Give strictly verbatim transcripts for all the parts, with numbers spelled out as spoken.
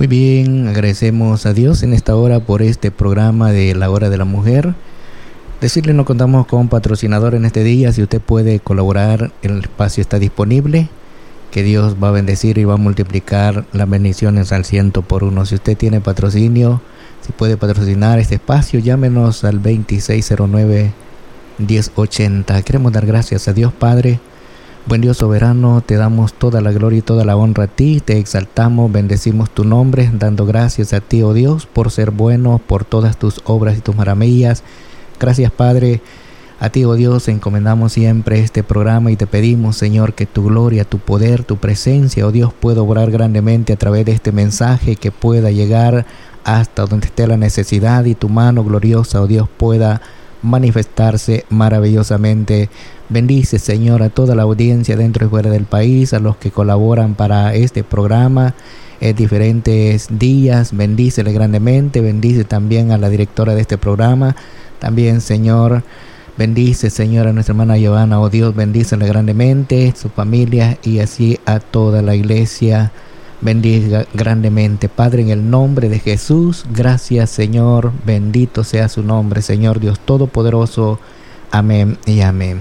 Muy bien, agradecemos a Dios en esta hora por este programa de la Hora de la Mujer. Decirle, no contamos con patrocinador en este día. Si usted puede colaborar, el espacio está disponible. Que Dios va a bendecir y va a multiplicar las bendiciones al ciento por uno. Si usted tiene patrocinio, si puede patrocinar este espacio, llámenos al veintiséis cero nueve, diez ochenta. Queremos dar gracias a Dios Padre. Buen Dios soberano, te damos toda la gloria y toda la honra a ti, te exaltamos, bendecimos tu nombre, dando gracias a ti, oh Dios, por ser bueno, por todas tus obras y tus maravillas. Gracias, Padre, a ti, oh Dios, encomendamos siempre este programa y te pedimos, Señor, que tu gloria, tu poder, tu presencia, oh Dios, pueda obrar grandemente a través de este mensaje, que pueda llegar hasta donde esté la necesidad y tu mano gloriosa, oh Dios, pueda manifestarse maravillosamente. Bendice, Señor, a toda la audiencia dentro y fuera del país, a los que colaboran para este programa en diferentes días. Bendícele grandemente, bendice también a la directora de este programa. También, Señor, bendice, Señor, a nuestra hermana Giovanna, oh Dios, bendícele grandemente, su familia y así a toda la iglesia. Bendiga grandemente, Padre, en el nombre de Jesús. Gracias, Señor, bendito sea su nombre, Señor Dios Todopoderoso. Amén y amén.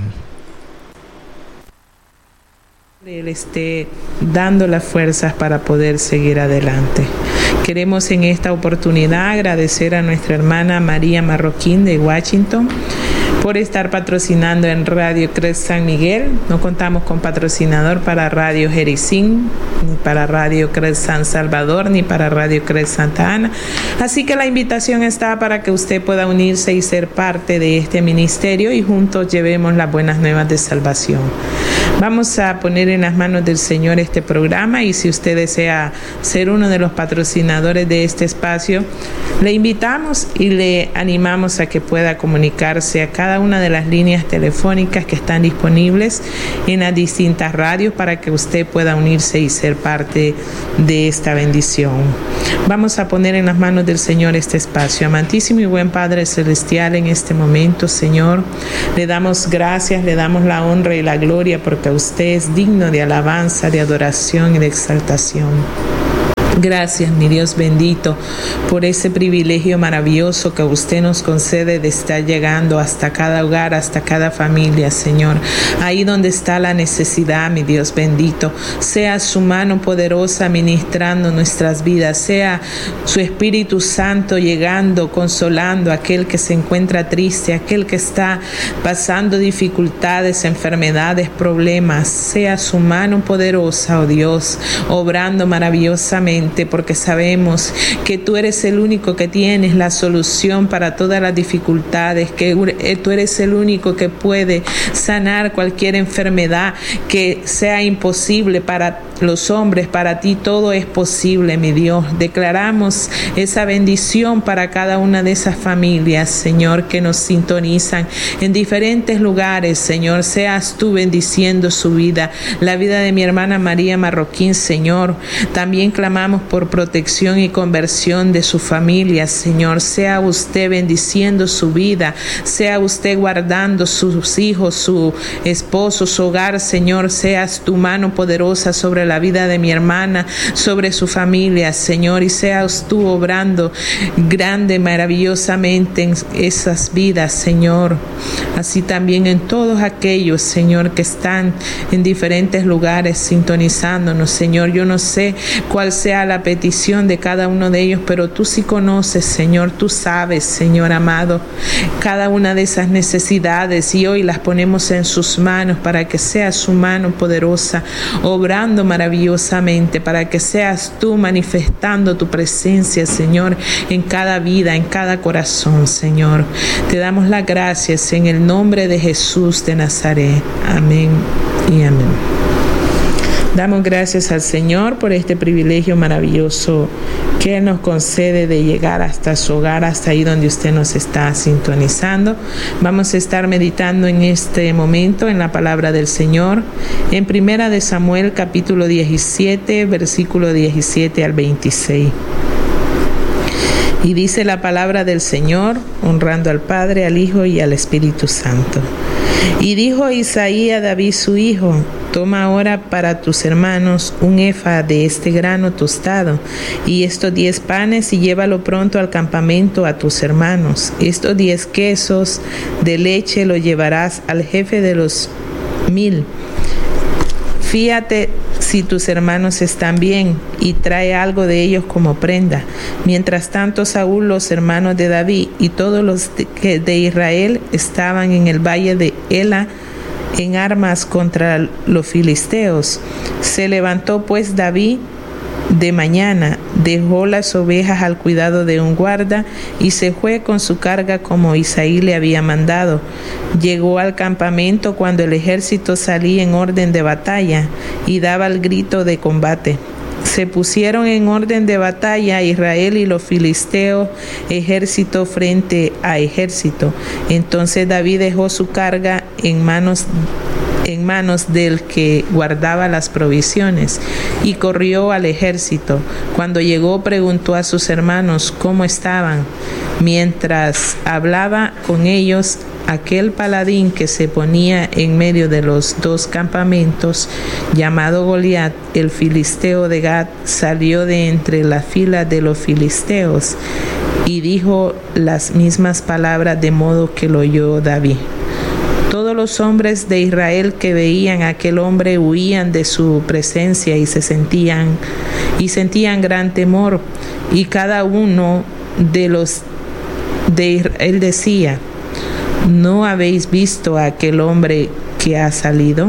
Él esté dando las fuerzas para poder seguir adelante. Queremos en esta oportunidad agradecer a nuestra hermana María Marroquín de Washington por estar patrocinando en Radio Crest San Miguel. No contamos con patrocinador para Radio Jericín, ni para Radio Crest San Salvador, ni para Radio Crest Santa Ana. Así que la invitación está para que usted pueda unirse y ser parte de este ministerio y juntos llevemos las buenas nuevas de salvación. Vamos a poner en las manos del Señor este programa y si usted desea ser uno de los patrocinadores de este espacio, le invitamos y le animamos a que pueda comunicarse a cada una de las líneas telefónicas que están disponibles en las distintas radios para que usted pueda unirse y ser parte de esta bendición. Vamos a poner en las manos del Señor este espacio. Amantísimo y buen Padre Celestial, en este momento, Señor, le damos gracias, le damos la honra y la gloria porque usted es digno de alabanza, de adoración y de exaltación. Gracias, mi Dios bendito, por ese privilegio maravilloso que usted nos concede de estar llegando hasta cada hogar, hasta cada familia, Señor. Ahí donde está la necesidad, mi Dios bendito, sea su mano poderosa ministrando nuestras vidas, sea su Espíritu Santo llegando, consolando a aquel que se encuentra triste, aquel que está pasando dificultades, enfermedades, problemas, sea su mano poderosa, oh Dios, obrando maravillosamente, porque sabemos que tú eres el único que tienes la solución para todas las dificultades, que tú eres el único que puede sanar cualquier enfermedad que sea imposible para los hombres. Para ti todo es posible, mi Dios. Declaramos esa bendición para cada una de esas familias, Señor, que nos sintonizan en diferentes lugares, Señor. Seas tú bendiciendo su vida, la vida de mi hermana María Marroquín, Señor. También clamamos por protección y conversión de su familia, Señor. Sea usted bendiciendo su vida, sea usted guardando sus hijos, su esposo, su hogar, Señor. Seas tu mano poderosa sobre la vida de mi hermana, sobre su familia, Señor, y seas tú obrando grande, maravillosamente en esas vidas, Señor. Así también en todos aquellos, Señor, que están en diferentes lugares sintonizándonos, Señor. Yo no sé cuál sea la petición de cada uno de ellos, pero tú sí conoces, Señor, tú sabes, Señor amado, cada una de esas necesidades y hoy las ponemos en sus manos para que sea su mano poderosa obrando maravillosamente, para que seas tú manifestando tu presencia, Señor, en cada vida, en cada corazón, Señor. Te damos las gracias en el nombre de Jesús de Nazaret. Amén y amén. Damos gracias al Señor por este privilegio maravilloso que Él nos concede de llegar hasta su hogar, hasta ahí donde usted nos está sintonizando. Vamos a estar meditando en este momento en la palabra del Señor, en Primera de Samuel, capítulo diecisiete, versículo diecisiete al veintiséis. Y dice la palabra del Señor, honrando al Padre, al Hijo y al Espíritu Santo. Y dijo Isaí a David su hijo: Toma ahora para tus hermanos un efa de este grano tostado y estos diez panes y llévalo pronto al campamento a tus hermanos. Estos diez quesos de leche lo llevarás al jefe de los mil. Fíjate si tus hermanos están bien y trae algo de ellos como prenda. Mientras tanto, Saúl, los hermanos de David y todos los de, de Israel estaban en el valle de Ela en armas contra los filisteos. Se levantó pues David de mañana, dejó las ovejas al cuidado de un guarda y se fue con su carga como Isaí le había mandado. Llegó al campamento cuando el ejército salía en orden de batalla y daba el grito de combate. Se pusieron en orden de batalla Israel y los filisteos, ejército frente a ejército. Entonces David dejó su carga en manos en manos del que guardaba las provisiones y corrió al ejército. Cuando llegó preguntó a sus hermanos cómo estaban. Mientras hablaba con ellos, aquel paladín que se ponía en medio de los dos campamentos, llamado Goliat, el filisteo de Gat, salió de entre la fila de los filisteos y dijo las mismas palabras, de modo que lo oyó David. Todos los hombres de Israel que veían a aquel hombre huían de su presencia y se sentían y sentían gran temor, y cada uno de los de Israel decía: ¿no habéis visto a aquel hombre que ha salido?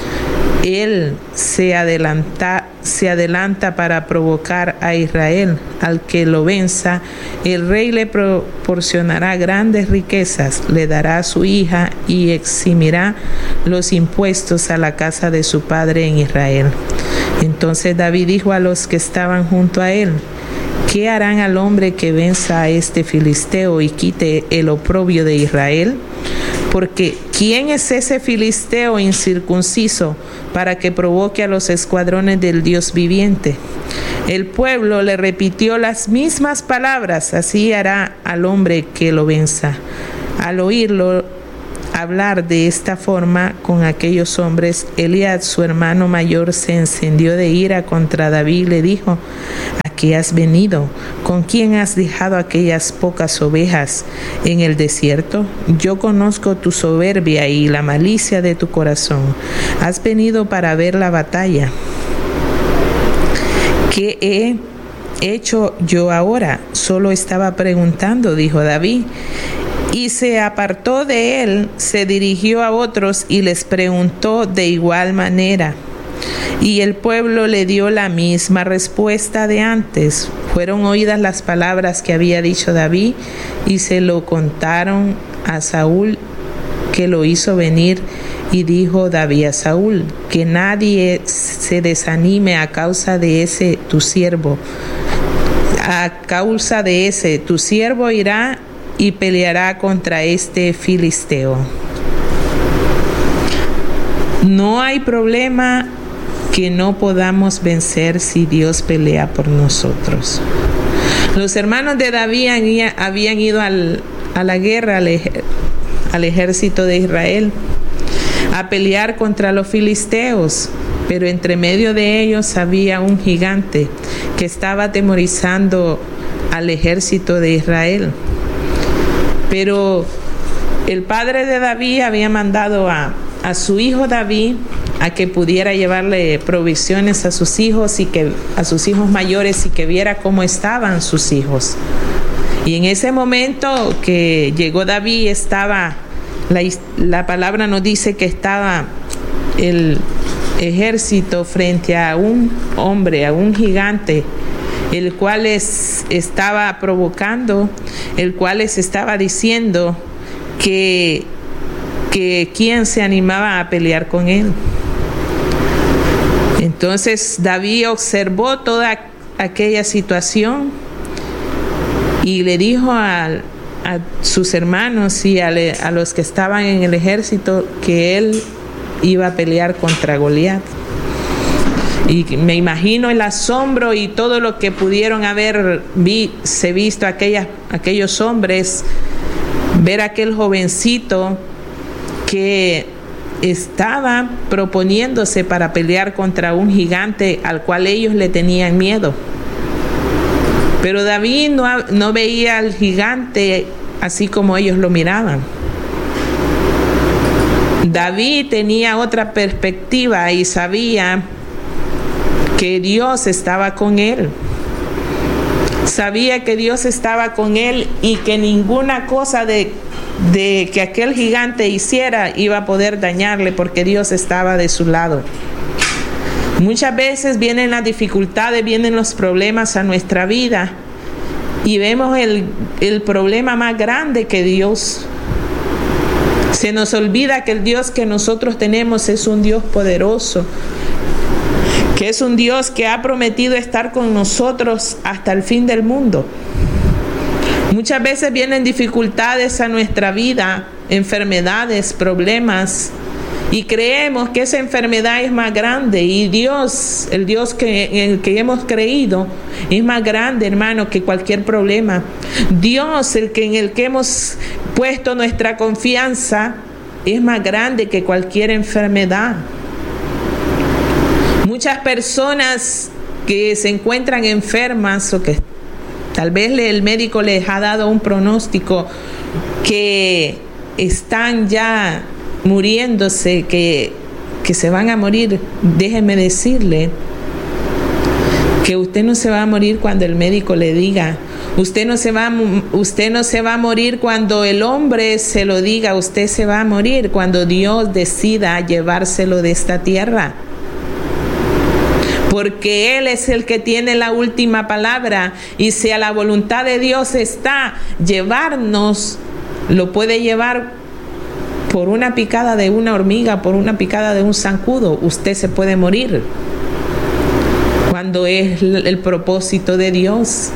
Él se adelanta, se adelanta para provocar a Israel. Al que lo venza, el rey le proporcionará grandes riquezas, le dará a su hija y eximirá los impuestos a la casa de su padre en Israel. Entonces David dijo a los que estaban junto a él: ¿qué harán al hombre que venza a este filisteo y quite el oprobio de Israel? Porque ¿quién es ese filisteo incircunciso para que provoque a los escuadrones del Dios viviente? El pueblo le repitió las mismas palabras: así hará al hombre que lo venza. Al oírlo hablar de esta forma con aquellos hombres, Eliab, su hermano mayor, se encendió de ira contra David y le dijo: ¿a qué has venido? ¿Con quién has dejado aquellas pocas ovejas en el desierto? Yo conozco tu soberbia y la malicia de tu corazón. Has venido para ver la batalla. ¿Qué he hecho yo ahora? Solo estaba preguntando, dijo David. Y se apartó de él, se dirigió a otros y les preguntó de igual manera. Y el pueblo le dio la misma respuesta de antes. Fueron oídas las palabras que había dicho David y se lo contaron a Saúl, que lo hizo venir. Y dijo David a Saúl: que nadie se desanime a causa de ese tu siervo. A causa de ese tu siervo irá y peleará contra este filisteo. No hay problema que no podamos vencer si Dios pelea por nosotros. Los hermanos de David habían ido al, a la guerra, al, ej, al ejército de Israel, a pelear contra los filisteos, pero entre medio de ellos había un gigante que estaba atemorizando al ejército de Israel. Pero el padre de David había mandado a, a su hijo David a que pudiera llevarle provisiones a sus hijos y que a sus hijos mayores y que viera cómo estaban sus hijos. Y en ese momento que llegó David, estaba la, la palabra nos dice que estaba el ejército frente a un hombre, a un gigante, el cual les estaba provocando, el cual les estaba diciendo que, que quién se animaba a pelear con él. Entonces David observó toda aquella situación y le dijo a, a sus hermanos y a, a los que estaban en el ejército que él iba a pelear contra Goliat. Y me imagino el asombro y todo lo que pudieron haber vi, se visto aquellas, aquellos hombres, ver a aquel jovencito que estaba proponiéndose para pelear contra un gigante al cual ellos le tenían miedo. Pero David no, no veía al gigante así como ellos lo miraban. David tenía otra perspectiva y sabía que Dios estaba con él. Sabía que Dios estaba con él y que ninguna cosa de, de que aquel gigante hiciera iba a poder dañarle, porque Dios estaba de su lado. Muchas veces vienen las dificultades, vienen los problemas a nuestra vida y vemos el, el problema más grande que Dios. Se nos olvida que el Dios que nosotros tenemos es un Dios poderoso, que es un Dios que ha prometido estar con nosotros hasta el fin del mundo. Muchas veces vienen dificultades a nuestra vida, enfermedades, problemas, y creemos que esa enfermedad es más grande, y Dios, el Dios que, en el que hemos creído, es más grande, hermano, que cualquier problema. Dios, el que en el que hemos puesto nuestra confianza, es más grande que cualquier enfermedad. Muchas personas que se encuentran enfermas o que tal vez el médico les ha dado un pronóstico que están ya muriéndose, que, que se van a morir, déjeme decirle que usted no se va a morir cuando el médico le diga. Usted no se va, usted no se va a morir cuando el hombre se lo diga. Usted se va a morir cuando Dios decida llevárselo de esta tierra. Porque Él es el que tiene la última palabra, y si a la voluntad de Dios está llevarnos, lo puede llevar por una picada de una hormiga, por una picada de un zancudo. Usted se puede morir cuando es el propósito de Dios.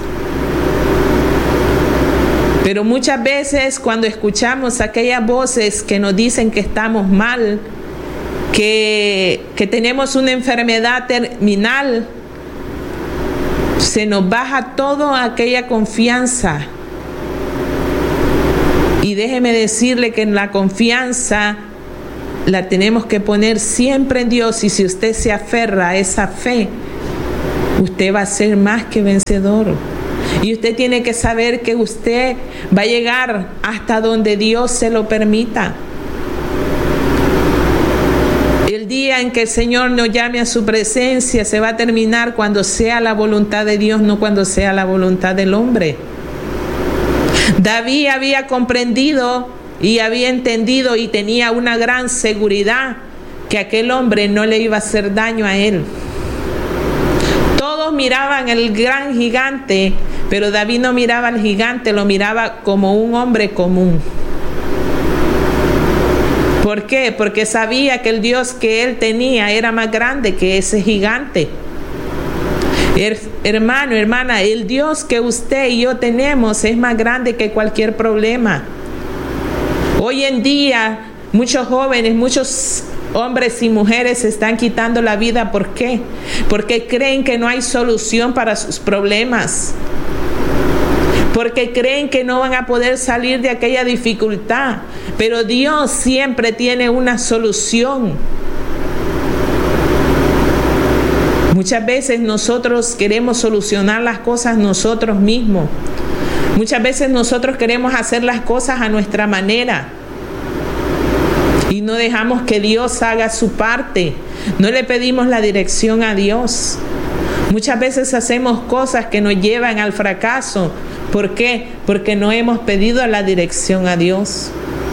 Pero muchas veces cuando escuchamos aquellas voces que nos dicen que estamos mal, que, que tenemos una enfermedad terminal, se nos baja toda aquella confianza. Y déjeme decirle que en la confianza la tenemos que poner siempre en Dios, y si usted se aferra a esa fe, usted va a ser más que vencedor. Y usted tiene que saber que usted va a llegar hasta donde Dios se lo permita. El día en que el Señor nos llame a su presencia se va a terminar cuando sea la voluntad de Dios, no cuando sea la voluntad del hombre. David había comprendido y había entendido y tenía una gran seguridad que aquel hombre no le iba a hacer daño a él. Todos miraban el gran gigante, pero David no miraba al gigante, lo miraba como un hombre común. ¿Por qué? Porque sabía que el Dios que él tenía era más grande que ese gigante. Her- hermano, hermana, el Dios que usted y yo tenemos es más grande que cualquier problema. Hoy en día, muchos jóvenes, muchos hombres y mujeres se están quitando la vida. ¿Por qué? Porque creen que no hay solución para sus problemas. Porque creen que no van a poder salir de aquella dificultad. Pero Dios siempre tiene una solución. Muchas veces nosotros queremos solucionar las cosas nosotros mismos. Muchas veces nosotros queremos hacer las cosas a nuestra manera y no dejamos que Dios haga su parte. No le pedimos la dirección a Dios. Muchas veces hacemos cosas que nos llevan al fracaso. ¿Por qué? Porque no hemos pedido la dirección a Dios.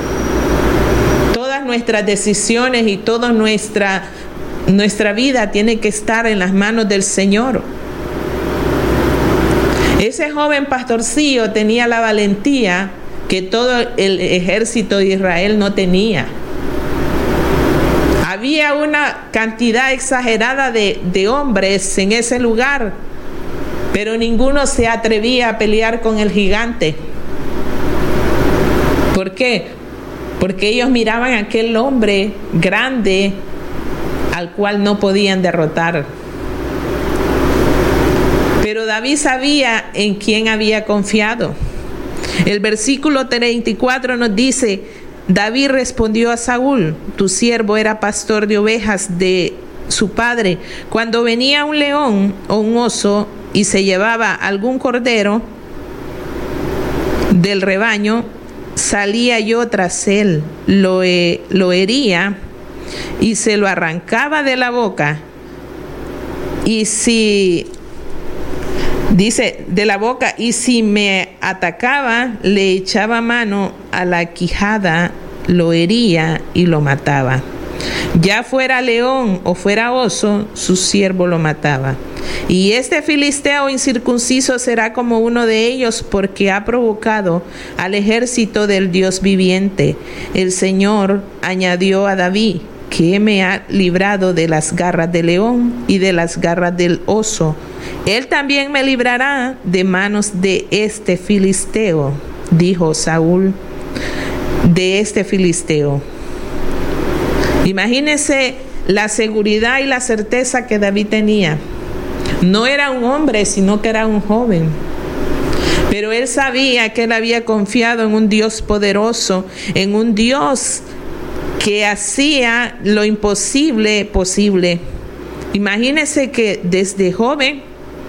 Todas nuestras decisiones y toda nuestra Nuestra vida tiene que estar en las manos del Señor. Ese joven pastorcillo tenía la valentía que todo el ejército de Israel no tenía. Había una cantidad exagerada de, de hombres en ese lugar, pero ninguno se atrevía a pelear con el gigante. ¿Por qué? Porque ellos miraban a aquel hombre grande al cual no podían derrotar. Pero David sabía en quién había confiado. El versículo treinta y cuatro nos dice: David respondió a Saúl: tu siervo era pastor de ovejas de su padre. Cuando venía un león o un oso y se llevaba algún cordero del rebaño, salía yo tras él, lo, he, lo hería y se lo arrancaba de la boca. Y si, dice, de la boca, y si me atacaba, le echaba mano a la quijada, lo hería y lo mataba. Ya fuera león o fuera oso, su siervo lo mataba. Y este filisteo incircunciso será como uno de ellos, porque ha provocado al ejército del Dios viviente. El Señor añadió a David, que me ha librado de las garras del león y de las garras del oso. Él también me librará de manos de este filisteo, dijo Saúl, de este filisteo. Imagínense la seguridad y la certeza que David tenía. No era un hombre, sino que era un joven. Pero él sabía que él había confiado en un Dios poderoso, en un Dios que hacía lo imposible posible. Imagínense que desde joven,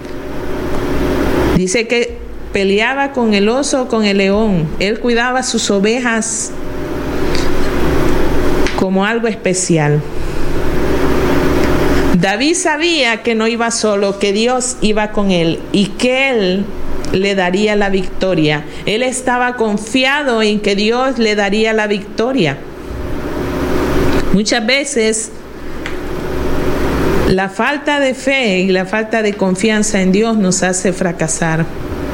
dice que peleaba con el oso, con el león. Él cuidaba sus ovejas como algo especial. David sabía que no iba solo, que Dios iba con él y que él le daría la victoria. Él estaba confiado en que Dios le daría la victoria. Muchas veces la falta de fe y la falta de confianza en Dios nos hace fracasar.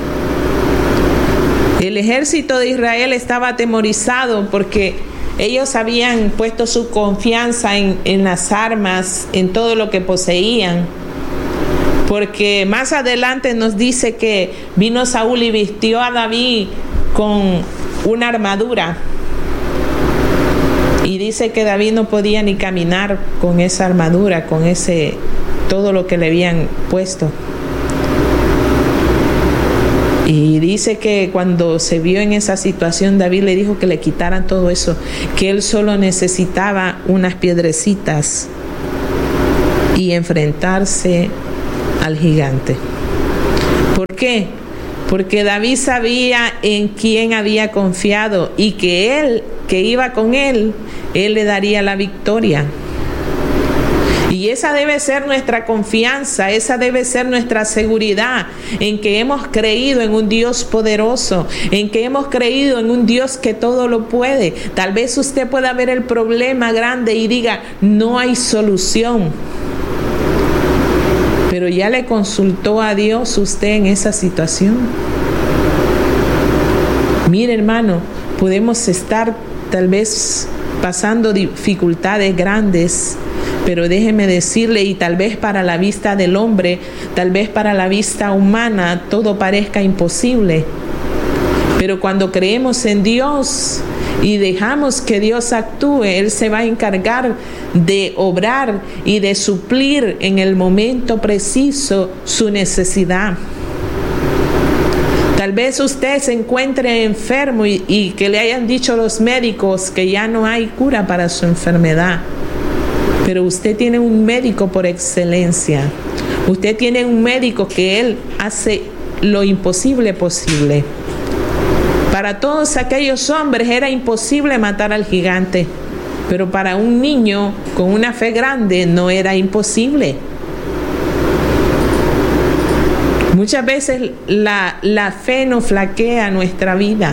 El ejército de Israel estaba atemorizado porque ellos habían puesto su confianza en, en las armas, en todo lo que poseían. Porque más adelante nos dice que vino Saúl y vistió a David con una armadura. Y dice que David no podía ni caminar con esa armadura, con ese todo lo que le habían puesto. Y dice que cuando se vio en esa situación, David le dijo que le quitaran todo eso, que él solo necesitaba unas piedrecitas y enfrentarse al gigante. ¿Por qué? Porque David sabía en quién había confiado y que él, que iba con él, él le daría la victoria. Y esa debe ser nuestra confianza, esa debe ser nuestra seguridad, en que hemos creído en un Dios poderoso, en que hemos creído en un Dios que todo lo puede. Tal vez usted pueda ver el problema grande y diga, no hay solución. Pero ya le consultó a Dios usted en esa situación. Mire, hermano, podemos estar tal vez pasando dificultades grandes, pero déjeme decirle, y tal vez para la vista del hombre, tal vez para la vista humana, todo parezca imposible. Pero cuando creemos en Dios y dejamos que Dios actúe, Él se va a encargar de obrar y de suplir en el momento preciso su necesidad. Tal vez usted se encuentre enfermo y, y que le hayan dicho los médicos que ya no hay cura para su enfermedad. Pero usted tiene un médico por excelencia. Usted tiene un médico que Él hace lo imposible posible. Para todos aquellos hombres era imposible matar al gigante, pero para un niño con una fe grande no era imposible. Muchas veces la, la fe nos flaquea nuestra vida.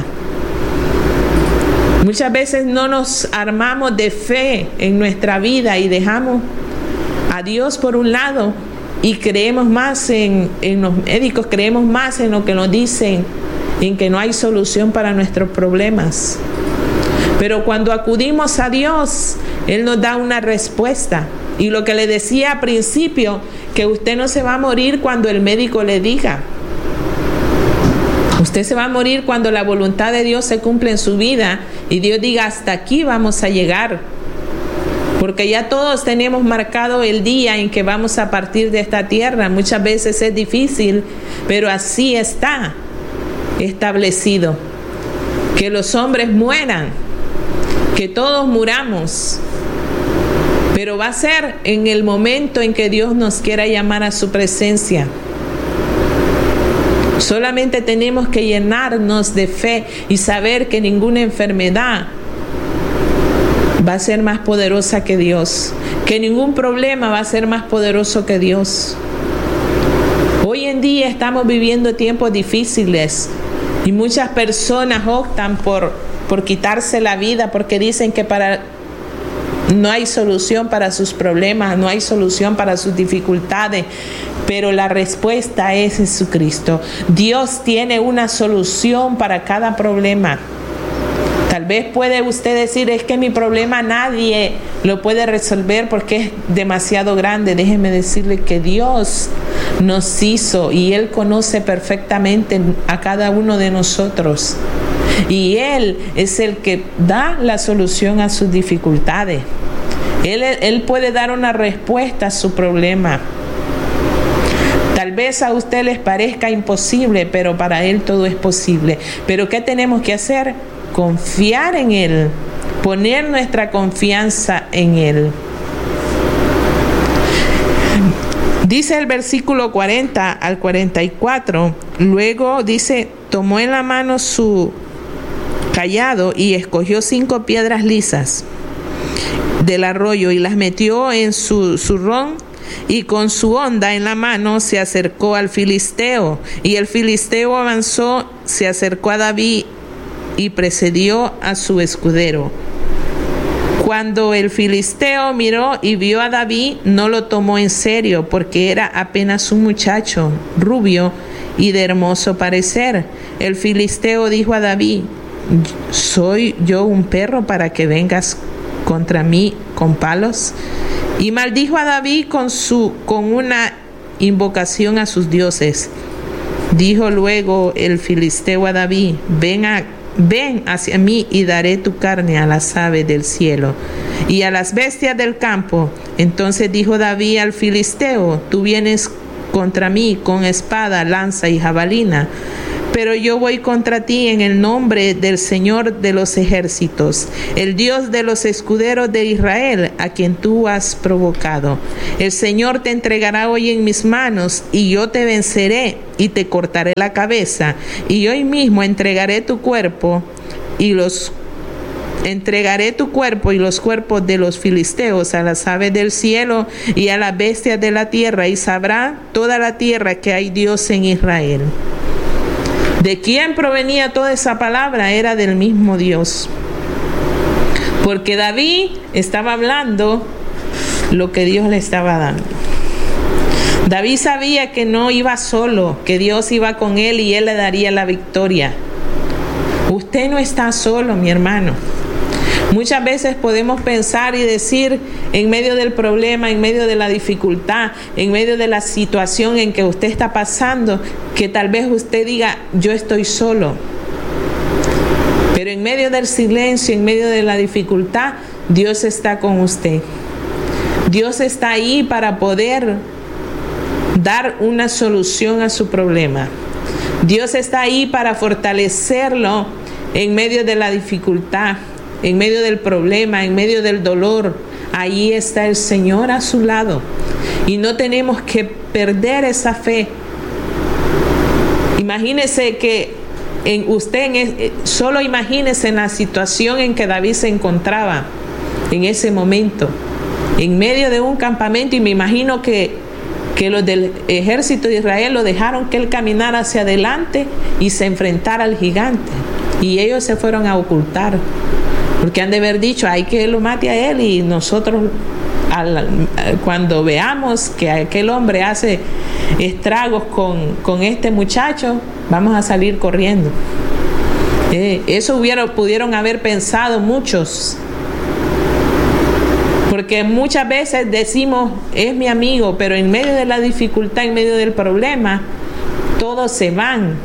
Muchas veces no nos armamos de fe en nuestra vida y dejamos a Dios por un lado y creemos más en, en los médicos, creemos más en lo que nos dicen, en que no hay solución para nuestros problemas. Pero cuando acudimos a Dios, Él nos da una respuesta. Y lo que le decía al principio, que usted no se va a morir cuando el médico le diga. Usted se va a morir cuando la voluntad de Dios se cumple en su vida y Dios diga, hasta aquí vamos a llegar. Porque ya todos tenemos marcado el día en que vamos a partir de esta tierra. Muchas veces es difícil, pero así está establecido. Que los hombres mueran que todos muramos, pero va a ser en el momento en que Dios nos quiera llamar a su presencia. Solamente tenemos que llenarnos de fe y saber que ninguna enfermedad va a ser más poderosa que Dios, que ningún problema va a ser más poderoso que Dios. Hoy en día estamos viviendo tiempos difíciles y muchas personas optan por, por quitarse la vida porque dicen que para, no hay solución para sus problemas, no hay solución para sus dificultades. Pero la respuesta es Jesucristo. Dios tiene una solución para cada problema. Tal vez puede usted decir, es que mi problema nadie lo puede resolver porque es demasiado grande. Déjeme decirle que Dios nos hizo y Él conoce perfectamente a cada uno de nosotros. Y Él es el que da la solución a sus dificultades. Él, él puede dar una respuesta a su problema. Tal vez a usted les parezca imposible, pero para Él todo es posible. Pero ¿qué tenemos que hacer? Confiar en Él, poner nuestra confianza en Él. Dice el versículo cuarenta al cuarenta y cuatro, luego dice, tomó en la mano su cayado y escogió cinco piedras lisas del arroyo y las metió en su zurrón, y con su honda en la mano se acercó al filisteo, y el filisteo avanzó, se acercó a David y precedió a su escudero. Cuando el filisteo miró y vio a David, no lo tomó en serio, porque era apenas un muchacho rubio y de hermoso parecer. El filisteo dijo a David, ¿soy yo un perro para que vengas contra mí con palos? Y maldijo a David con, su, con una invocación a sus dioses. Dijo luego el filisteo a David, ven, a, ven hacia mí y daré tu carne a las aves del cielo y a las bestias del campo. Entonces dijo David al filisteo, tú vienes contra mí con espada, lanza y jabalina, pero yo voy contra ti en el nombre del Señor de los ejércitos, el Dios de los escuderos de Israel, a quien tú has provocado. El Señor te entregará hoy en mis manos, y yo te venceré y te cortaré la cabeza, y hoy mismo entregaré tu cuerpo y los entregaré tu cuerpo y los cuerpos de los filisteos a las aves del cielo y a las bestias de la tierra, y sabrá toda la tierra que hay Dios en Israel. ¿De quién provenía toda esa palabra? Era del mismo Dios. Porque David estaba hablando lo que Dios le estaba dando. David sabía que no iba solo, que Dios iba con él y él le daría la victoria. Usted no está solo, mi hermano. Muchas veces podemos pensar y decir en medio del problema, en medio de la dificultad, en medio de la situación en que usted está pasando, que tal vez usted diga, yo estoy solo. Pero en medio del silencio, en medio de la dificultad, Dios está con usted. Dios está ahí para poder dar una solución a su problema. Dios está ahí para fortalecerlo en medio de la dificultad, en medio del problema, en medio del dolor. Ahí está el Señor a su lado. Y no tenemos que perder esa fe. Imagínese que en usted, en, solo imagínese en la situación en que David se encontraba en ese momento, en medio de un campamento, y me imagino que, que los del ejército de Israel lo dejaron que él caminara hacia adelante y se enfrentara al gigante. Y ellos se fueron a ocultar. Porque han de haber dicho, hay que lo mate a él, y nosotros al, cuando veamos que aquel hombre hace estragos con, con este muchacho, vamos a salir corriendo. Eh, eso hubiera, pudieron haber pensado muchos. Porque muchas veces decimos, es mi amigo, pero en medio de la dificultad, en medio del problema, todos se van.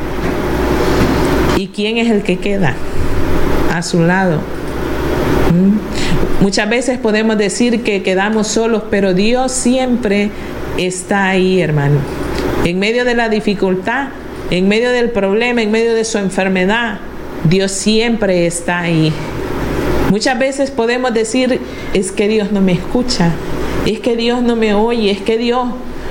¿Y quién es el que queda a su lado? ¿Mm? Muchas veces podemos decir que quedamos solos, pero Dios siempre está ahí, hermano. En medio de la dificultad, en medio del problema, en medio de su enfermedad, Dios siempre está ahí. Muchas veces podemos decir, es que Dios no me escucha, es que Dios no me oye, es que Dios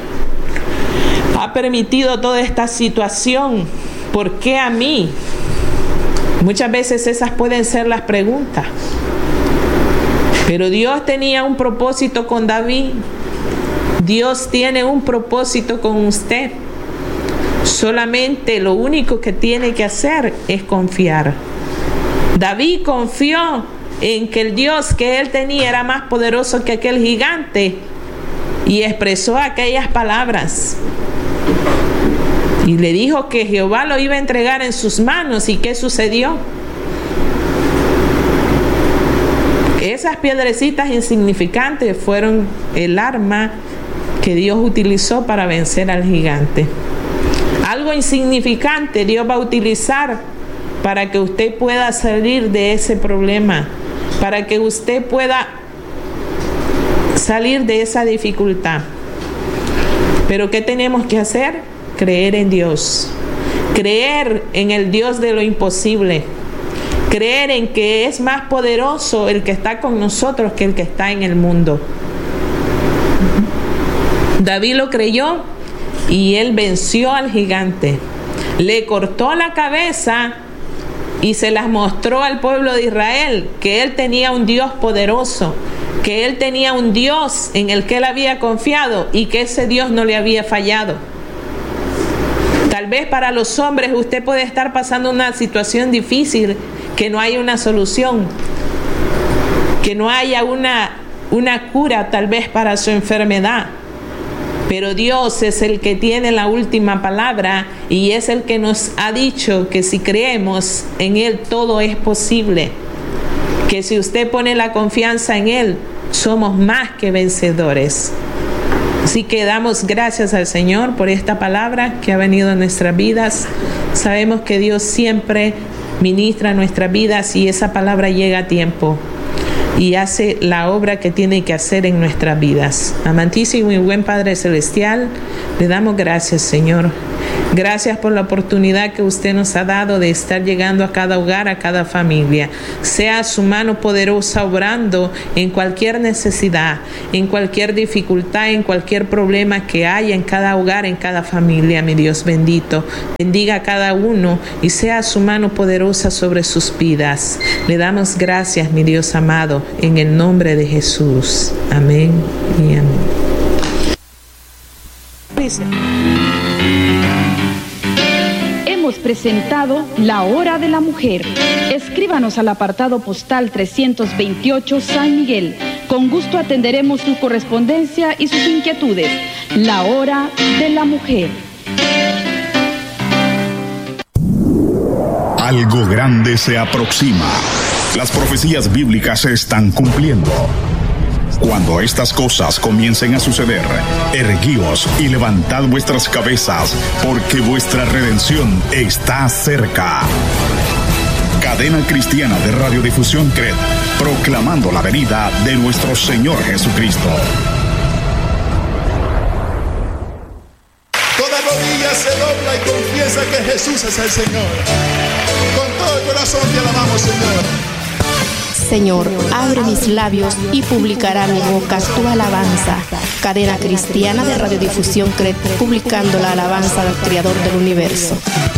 ha permitido toda esta situación, ¿por qué a mí? Muchas veces esas pueden ser las preguntas. Pero Dios tenía un propósito con David. Dios tiene un propósito con usted. Solamente lo único que tiene que hacer es confiar. David confió en que el Dios que él tenía era más poderoso que aquel gigante y expresó aquellas palabras. Y le dijo que Jehová lo iba a entregar en sus manos. ¿Y qué sucedió? Esas piedrecitas insignificantes fueron el arma que Dios utilizó para vencer al gigante. Algo insignificante Dios va a utilizar para que usted pueda salir de ese problema, para que usted pueda salir de esa dificultad. Pero ¿qué tenemos que hacer? Creer en Dios, creer en el Dios de lo imposible, creer en que es más poderoso el que está con nosotros que el que está en el mundo. David lo creyó y él venció al gigante, le cortó la cabeza y se las mostró al pueblo de Israel, que él tenía un Dios poderoso, que él tenía un Dios en el que él había confiado y que ese Dios no le había fallado. Tal vez para los hombres usted puede estar pasando una situación difícil, que no hay una solución, que no haya una, una cura tal vez para su enfermedad. Pero Dios es el que tiene la última palabra y es el que nos ha dicho que si creemos en Él todo es posible. Que si usted pone la confianza en Él, somos más que vencedores. Así que damos gracias al Señor por esta palabra que ha venido a nuestras vidas. Sabemos que Dios siempre ministra nuestras vidas y esa palabra llega a tiempo y hace la obra que tiene que hacer en nuestras vidas. Amantísimo y buen Padre Celestial, le damos gracias, Señor. Gracias por la oportunidad que usted nos ha dado de estar llegando a cada hogar, a cada familia. Sea su mano poderosa obrando en cualquier necesidad, en cualquier dificultad, en cualquier problema que haya en cada hogar, en cada familia, mi Dios bendito. Bendiga a cada uno y sea su mano poderosa sobre sus vidas. Le damos gracias, mi Dios amado, en el nombre de Jesús. Amén y amén. Hemos presentado La Hora de la Mujer. Escríbanos al apartado postal trescientos veintiocho San Miguel. Con gusto atenderemos su correspondencia y sus inquietudes. La Hora de la Mujer. Algo grande se aproxima. Las profecías bíblicas se están cumpliendo. Cuando estas cosas comiencen a suceder, erguíos y levantad vuestras cabezas, porque vuestra redención está cerca. Cadena Cristiana de Radiodifusión C R E D, proclamando la venida de nuestro Señor Jesucristo. Toda rodilla se dobla y confiesa que Jesús es el Señor. Con todo el corazón te alabamos, Señor. Señor, abre mis labios y publicará mi boca tu alabanza. Cadena Cristiana de Radiodifusión C R E D, publicando la alabanza del Creador del Universo.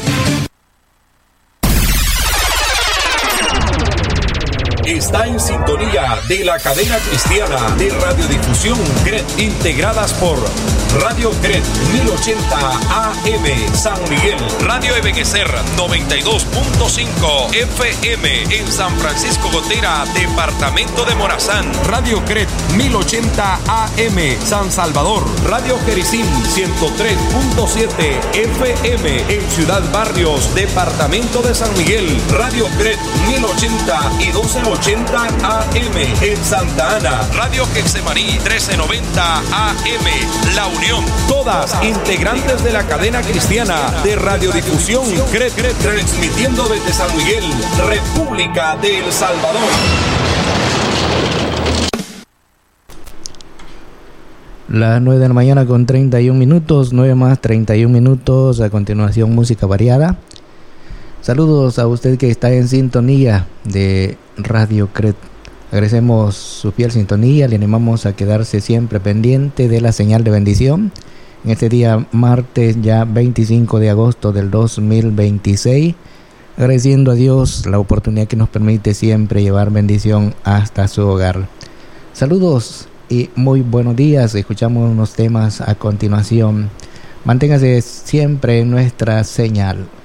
Está en sintonía de la cadena cristiana de Radiodifusión C R E D, integradas por Radio C R E D mil ochenta A M San Miguel, Radio Ebenecer noventa y dos punto cinco F M en San Francisco Gotera, departamento de Morazán, Radio C R E D mil ochenta A M San Salvador, Radio Jericín ciento tres punto siete F M en Ciudad Barrios, departamento de San Miguel, Radio C R E D mil ochenta y doce ochenta A M en Santa Ana, Radio Getsemaní trece noventa A M La Unión, todas integrantes de la cadena cristiana de Radiodifusión C R E D, transmitiendo desde San Miguel, República de El Salvador. Las nueve de la mañana con treinta y un minutos, nueve más treinta y un minutos. A continuación, música variada. Saludos a usted que está en sintonía de Radio C R E D Agradecemos su fiel sintonía, le animamos a quedarse siempre pendiente de la señal de bendición. En este día martes ya veinticinco de agosto del dos mil veintiséis, agradeciendo a Dios la oportunidad que nos permite siempre llevar bendición hasta su hogar. Saludos y muy buenos días. Escuchamos unos temas a continuación. Manténgase siempre en nuestra señal.